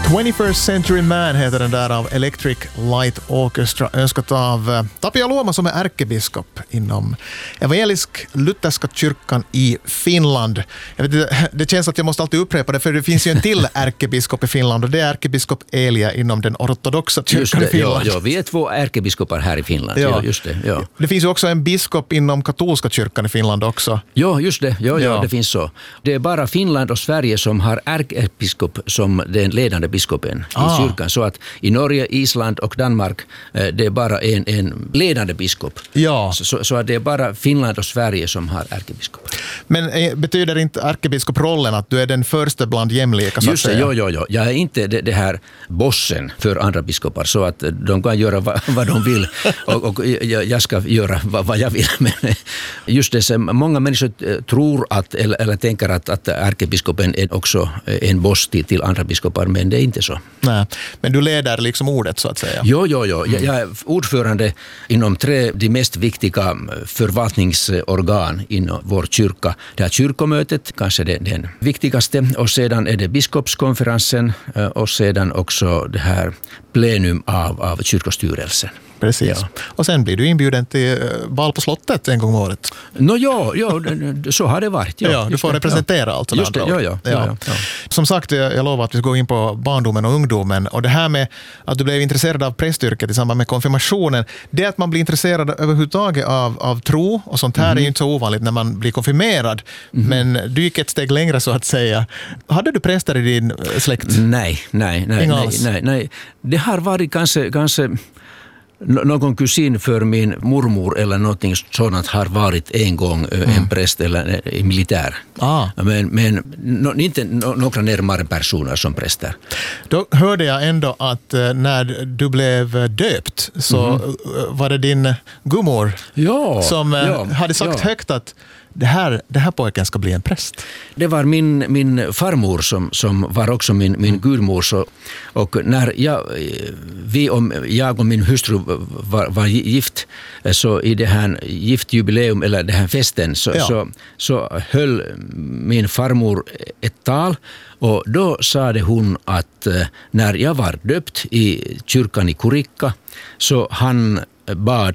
21st Century Man heter den där av Electric Light Orchestra, önskat av Tapio Luoma som är ärkebiskop inom evangelisk-lutherska kyrkan i Finland. Jag vet, det känns att jag måste alltid upprepa det, för det finns ju en till ärkebiskop i Finland, och det är ärkebiskop Elia inom den ortodoxa kyrkan i Finland. Ja, vi är 2 ärkebiskopar här i Finland. Ja. Just det, ja. Det finns ju också en biskop inom katolska kyrkan i Finland också. Ja, just det. Ja, det finns så. Det är bara Finland och Sverige som har ärkebiskop som den ledande biskopen i kyrkan. Så att i Norge, Island och Danmark det är bara en ledande biskop. Ja. Så att det är bara Finland och Sverige som har ärkebiskop. Men betyder inte ärkebiskoprollen att du är den första bland jämlika? Just det, ja. Jag är inte det här bossen för andra biskopar, så att de kan göra vad de vill och jag ska göra vad jag vill. Men just det, så många människor tror att eller tänker att ärkebiskopen är också en boss till andra biskopar, men det är inte så. Nej, men du leder liksom ordet så att säga. Ja. Jag är ordförande inom 3 de mest viktiga förvaltningsorgan inom vår kyrka. Det är kyrkomötet, kanske den viktigaste, och sedan är det biskopskonferensen och sedan också det här plenum av kyrkostyrelsen. Precis. Ja. Och sen blir du inbjuden till bal på slottet en gång om året. Ja, så har det varit. Ja, du får representera allt. Just det, ja. Som sagt, jag lovar att vi ska gå in på barndomen och ungdomen. Och det här med att du blev intresserad av prästyrket i samband med konfirmationen, det att man blir intresserad överhuvudtaget av tro och sånt här är ju inte så ovanligt när man blir konfirmerad. Men du gick ett steg längre så att säga. Hade du präster i din släkt? Nej. Det har varit kanske någon kusin för min mormor eller någonting sådant har varit en gång en präst eller en militär. Men inte några närmare personer som präster. Då hörde jag ändå att när du blev döpt så var det din gummor som hade sagt högt att det här pojken ska bli en präst. Det var min farmor som var också min gudmor. Och när jag och min hustru var gift, så i det här giftjubileum eller den här festen så höll min farmor ett tal, och då sa hon att när jag var döpt i kyrkan i Kurikka så han bad